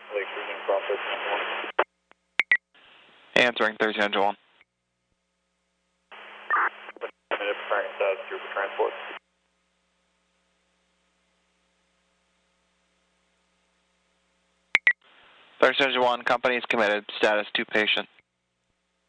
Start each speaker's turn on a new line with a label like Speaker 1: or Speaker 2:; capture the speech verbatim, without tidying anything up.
Speaker 1: Lake Cruising across thirteen hundred one.
Speaker 2: Answering thirteen hundred one.
Speaker 1: Minute preparing status through for transport.
Speaker 2: thirteen hundred one, company is committed. Status to patient.